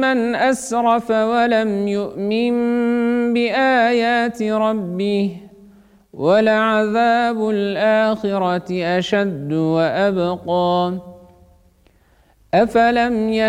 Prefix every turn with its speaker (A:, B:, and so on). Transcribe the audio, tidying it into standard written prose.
A: من أسرف ولم يؤمن بآيات ربه ولعذاب الآخرة أشد وأبقى. أفلم